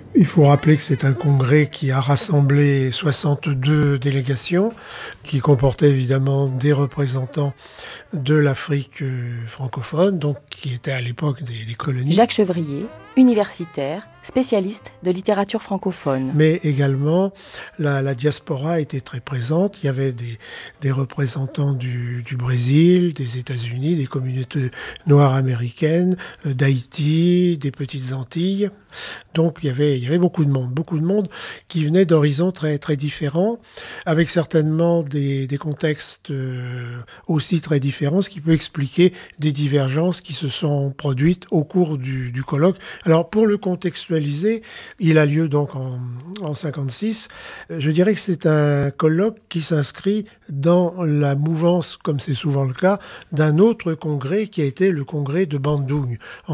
Il faut rappeler que c'est un congrès qui a rassemblé 62 délégations, qui comportait évidemment des représentants de l'Afrique francophone, donc qui étaient à l'époque des colonies. Jacques Chevrier, universitaire, spécialiste de littérature francophone. Mais également, la diaspora était très présente. Il y avait des représentants du Brésil, des États-Unis, des communautés noires américaines, d'Haïti, des Petites Antilles. Donc il y avait beaucoup de monde qui venait d'horizons très, très différents, avec certainement des contextes aussi très différents, ce qui peut expliquer des divergences qui se sont produites au cours du colloque. Alors pour le contextualiser, il a lieu donc en 56. Je dirais que c'est un colloque qui s'inscrit dans la mouvance, comme c'est souvent le cas, d'un autre congrès qui a été le congrès de Bandung en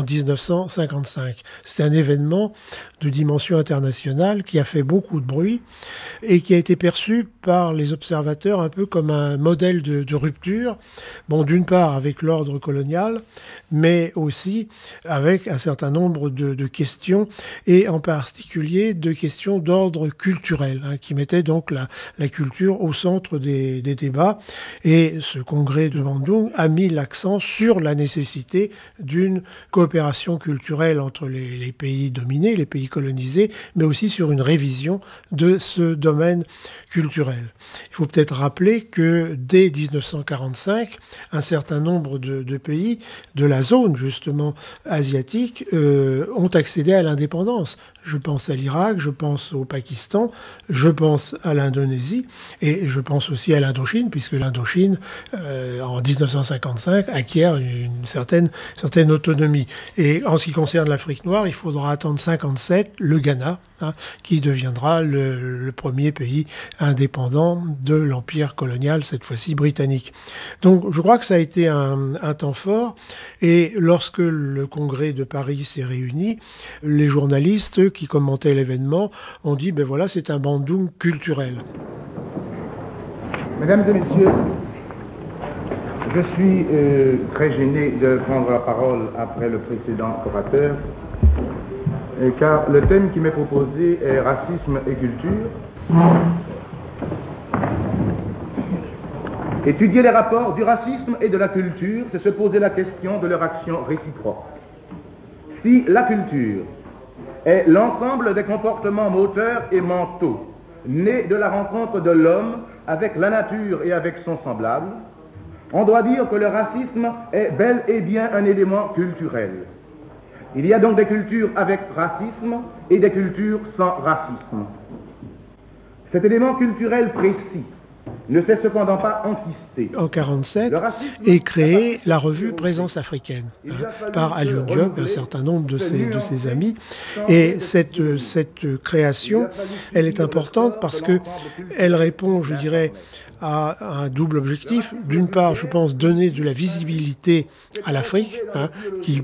1955. C'est un événement de dimension internationale qui a fait beaucoup de bruit et qui a été perçu par les observateurs un peu comme un modèle de rupture. Bon, d'une part avec l'ordre colonial, mais aussi avec un certain nombre de questions, et en particulier de questions d'ordre culturel, qui mettaient donc la culture au centre des débats. Et ce congrès de Bandung a mis l'accent sur la nécessité d'une coopération culturelle entre les pays dominés, les pays colonisés, mais aussi sur une révision de ce domaine culturel. Il faut peut-être rappeler que dès 1945, un certain nombre de pays de la zone, justement, asiatique, ont accédé à l'indépendance. Je pense à l'Irak, je pense au Pakistan, je pense à l'Indonésie et je pense aussi à l'Indochine, puisque l'Indochine, en 1955, acquiert une certaine autonomie. Et en ce qui concerne l'Afrique noire, il faudra attendre 57, le Ghana, qui deviendra le premier pays indépendant de l'empire colonial, cette fois-ci britannique. Donc je crois que ça a été un temps fort, et lorsque le congrès de Paris s'est réuni, les journalistes qui commentaient l'événement ont dit, ben voilà, c'est un Bandung culturel. Mesdames et messieurs, je suis très gêné de prendre la parole après le précédent orateur, car le thème qui m'est proposé est racisme et culture. Étudier les rapports du racisme et de la culture, c'est se poser la question de leur action réciproque. Si la culture est l'ensemble des comportements moteurs et mentaux nés de la rencontre de l'homme avec la nature et avec son semblable, on doit dire que le racisme est bel et bien un élément culturel. Il y a donc des cultures avec racisme et des cultures sans racisme. Cet élément culturel précis ne s'est cependant pas enquisté. En 1947 est créée la revue Présence africaine par Alioune Diop et un certain nombre de ses amis. Et cette création, elle est importante parce qu'elle répond, je dirais, à un double objectif. D'une part, je pense, donner de la visibilité à l'Afrique, qui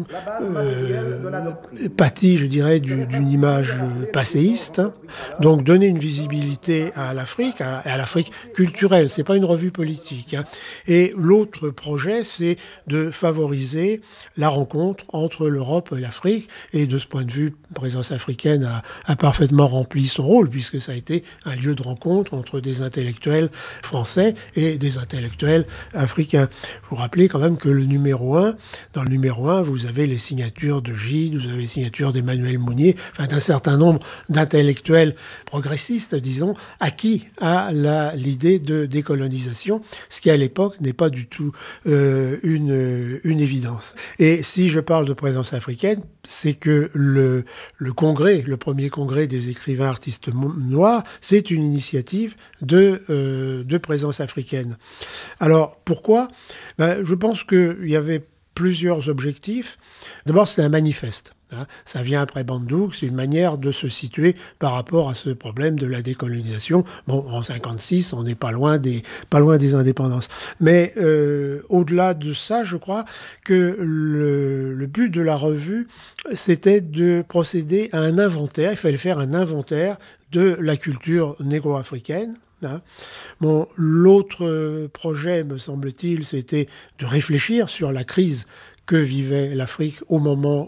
pâtit, je dirais, d'une image passéiste. Donc, donner une visibilité à l'Afrique, à l'Afrique culturelle. C'est pas une revue politique. Et l'autre projet, c'est de favoriser la rencontre entre l'Europe et l'Afrique. Et de ce point de vue, Présence africaine a parfaitement rempli son rôle, puisque ça a été un lieu de rencontre entre des intellectuels français et des intellectuels africains. Je vous rappelez quand même que dans le numéro 1, vous avez les signatures de Gide, vous avez les signatures d'Emmanuel Mounier, enfin d'un certain nombre d'intellectuels progressistes, disons, acquis à l'idée de décolonisation, ce qui à l'époque n'est pas du tout une évidence. Et si je parle de Présence africaine, c'est que le premier congrès des écrivains artistes noirs, c'est une initiative de Présence africaine. Alors, pourquoi ? Je pense qu'il y avait plusieurs objectifs. D'abord, c'est un manifeste. Ça vient après Bandung, c'est une manière de se situer par rapport à ce problème de la décolonisation. Bon, en 56, on n'est pas loin des indépendances. Mais au-delà de ça, je crois que le but de la revue, c'était de procéder à un inventaire. Il fallait faire un inventaire de la culture négro-africaine. Bon, l'autre projet, me semble-t-il, c'était de réfléchir sur la crise que vivait l'Afrique au moment